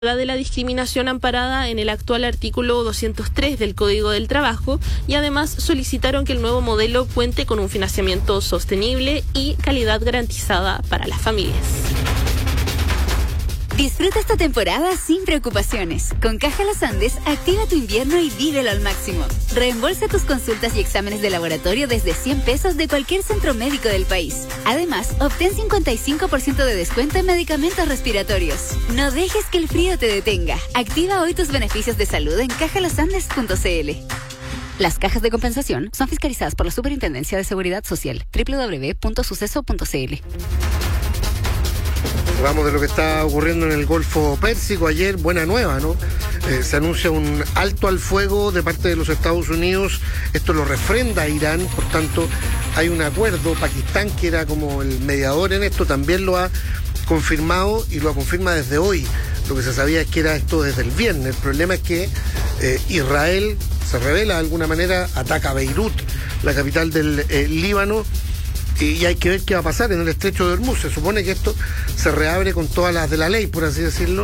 de la discriminación amparada en el actual artículo 203 del Código del Trabajo y además solicitaron que el nuevo modelo cuente con un financiamiento sostenible y calidad garantizada para las familias. Disfruta esta temporada sin preocupaciones. Con Caja Los Andes, activa tu invierno y vívelo al máximo. Reembolsa tus consultas y exámenes de laboratorio desde 100 pesos de cualquier centro médico del país. Además, obtén 55% de descuento en medicamentos respiratorios. No dejes que el frío te detenga. Activa hoy tus beneficios de salud en cajalosandes.cl. Las cajas de compensación son fiscalizadas por la Superintendencia de Seguridad Social. www.suceso.cl. Hablamos de lo que está ocurriendo en el Golfo Pérsico. Ayer, buena nueva, ¿no? Se anuncia un alto al fuego de parte de los Estados Unidos. Esto lo refrenda Irán, por tanto, hay un acuerdo. Pakistán, que era como el mediador en esto, también lo ha confirmado y lo confirma desde hoy. Lo que se sabía es que era esto desde el viernes. El problema es que Israel se revela de alguna manera, ataca a Beirut, la capital del Líbano. Y hay que ver qué va a pasar en el estrecho de Hormuz. Se supone que esto se reabre con todas las de la ley, por así decirlo.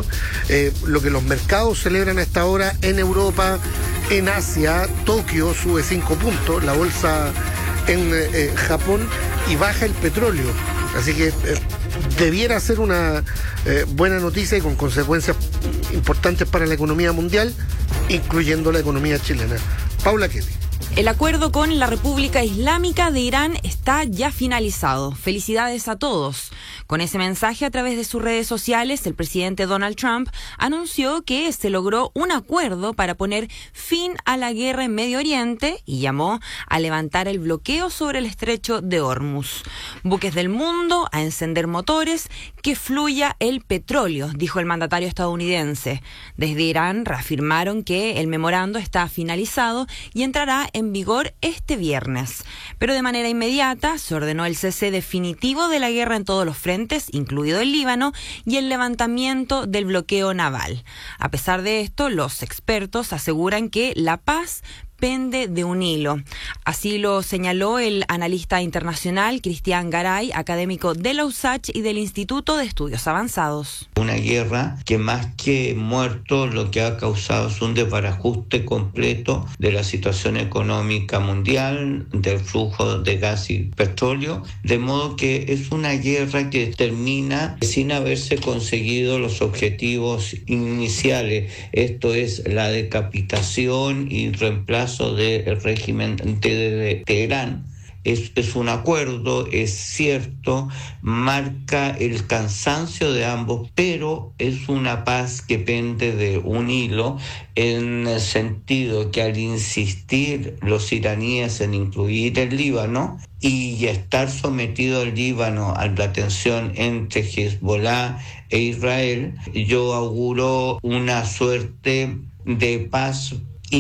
Lo que los mercados celebran a esta hora en Europa, en Asia. Tokio sube 5 puntos, la bolsa en Japón, y baja el petróleo. Así que debiera ser una buena noticia y con consecuencias importantes para la economía mundial, incluyendo la economía chilena. Paula Kelly. El acuerdo con la República Islámica de Irán está ya finalizado. Felicidades a todos. Con ese mensaje a través de sus redes sociales, el presidente Donald Trump anunció que se logró un acuerdo para poner fin a la guerra en Medio Oriente y llamó a levantar el bloqueo sobre el estrecho de Hormuz. Buques del mundo, a encender motores, que fluya el petróleo, dijo el mandatario estadounidense. Desde Irán reafirmaron que el memorando está finalizado y entrará en vigor este viernes. Pero de manera inmediata se ordenó el cese definitivo de la guerra en todos los frentes, incluido el Líbano, y el levantamiento del bloqueo naval. A pesar de esto, los expertos aseguran que la paz pende de un hilo. Así lo señaló el analista internacional Cristian Garay, académico de la USACH y del Instituto de Estudios Avanzados. Una guerra que más que muerto lo que ha causado es un desbarajuste completo de la situación económica mundial, del flujo de gas y petróleo, de modo que es una guerra que termina sin haberse conseguido los objetivos iniciales, esto es la decapitación y reemplazo del régimen de Teherán. Es un acuerdo, es cierto, marca el cansancio de ambos, pero es una paz que pende de un hilo, en el sentido que al insistir los iraníes en incluir el Líbano y estar sometido el Líbano a la tensión entre Hezbollah e Israel, yo auguro una suerte de paz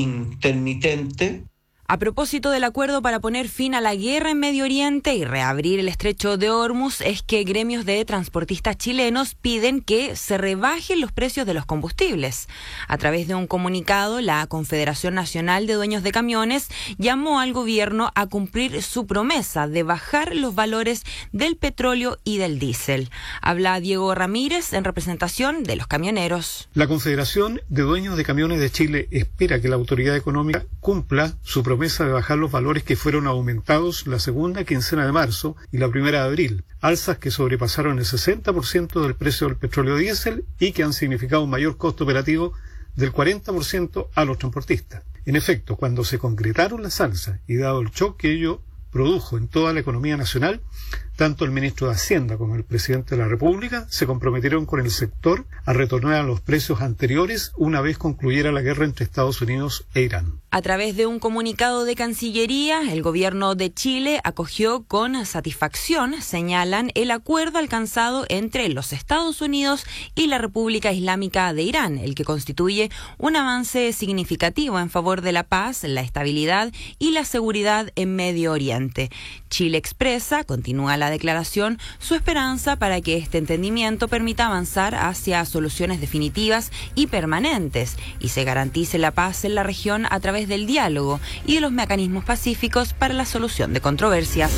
intermitente. A propósito del acuerdo para poner fin a la guerra en Medio Oriente y reabrir el estrecho de Hormuz, es que gremios de transportistas chilenos piden que se rebajen los precios de los combustibles. A través de un comunicado, la Confederación Nacional de Dueños de Camiones llamó al gobierno a cumplir su promesa de bajar los valores del petróleo y del diésel. Habla Diego Ramírez en representación de los camioneros. La Confederación de Dueños de Camiones de Chile espera que la autoridad económica cumpla su promesa de bajar los valores que fueron aumentados la segunda quincena de marzo y la primera de abril, alzas que sobrepasaron el 60% del precio del petróleo diésel y que han significado un mayor costo operativo del 40% a los transportistas. En efecto, cuando se concretaron las alzas y dado el shock que ello produjo en toda la economía nacional, tanto el ministro de Hacienda como el presidente de la República se comprometieron con el sector a retornar a los precios anteriores una vez concluyera la guerra entre Estados Unidos e Irán. A través de un comunicado de Cancillería, el gobierno de Chile acogió con satisfacción, señalan, el acuerdo alcanzado entre los Estados Unidos y la República Islámica de Irán, el que constituye un avance significativo en favor de la paz, la estabilidad y la seguridad en Medio Oriente. Chile expresa, continúa la declaración, su esperanza para que este entendimiento permita avanzar hacia soluciones definitivas y permanentes y se garantice la paz en la región a través del diálogo y de los mecanismos pacíficos para la solución de controversias.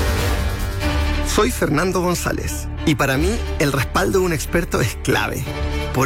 Soy Fernando González y para mí el respaldo de un experto es clave.